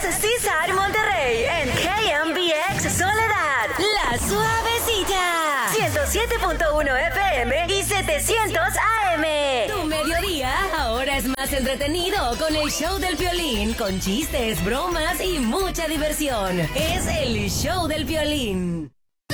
César Monterrey en KMBX Soledad. La Suavecita. 107.1 FM y 700 AM. Tu mediodía ahora es más entretenido con el show del Piolín, con chistes, bromas y mucha diversión. Es el show del Piolín.